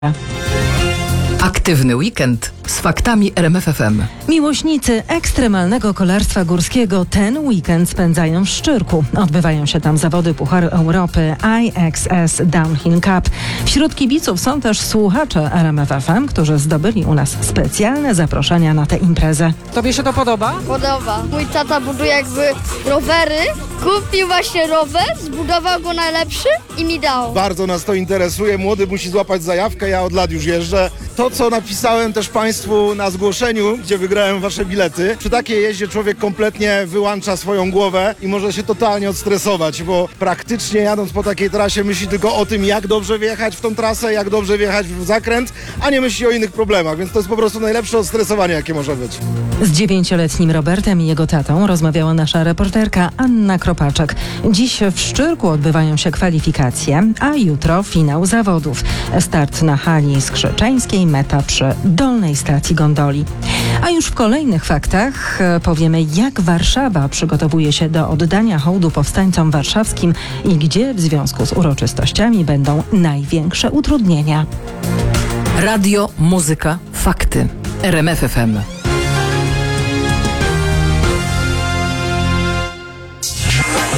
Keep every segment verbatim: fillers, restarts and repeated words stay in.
Aktywny weekend z faktami R M F F M. Miłośnicy ekstremalnego kolarstwa górskiego ten weekend spędzają w Szczyrku. Odbywają się tam zawody Pucharu Europy I X S Downhill Cup. Wśród kibiców są też słuchacze R M F F M, którzy zdobyli u nas specjalne zaproszenia na tę imprezę. Tobie się to podoba? Podoba. Mój tata buduje jakby rowery. Kupił właśnie rower, zbudował go najlepszy i mi dał. Bardzo nas to interesuje. Młody musi złapać zajawkę. Ja od lat już jeżdżę. To, co napisałem też Państwu na zgłoszeniu, gdzie wygrałem Wasze bilety. Przy takiej jeździe człowiek kompletnie wyłącza swoją głowę i może się totalnie odstresować, bo praktycznie jadąc po takiej trasie myśli tylko o tym, jak dobrze wjechać w tą trasę, jak dobrze wjechać w zakręt, a nie myśli o innych problemach, więc to jest po prostu najlepsze odstresowanie, jakie może być. Z dziewięcioletnim Robertem i jego tatą rozmawiała nasza reporterka Anna Kropaczek. Dziś w Szczyrku odbywają się kwalifikacje, a jutro finał zawodów. Start na hali skrzeczeńskiej, meta przy dolnej stacji gondoli. A już w kolejnych faktach powiemy, jak Warszawa przygotowuje się do oddania hołdu powstańcom warszawskim i gdzie w związku z uroczystościami będą największe utrudnienia. Radio, muzyka, fakty. R M F F M.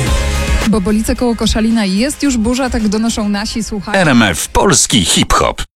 Bobolice koło Koszalina jest już burza, tak donoszą nasi słuchacze. R M F Polski Hip Hop.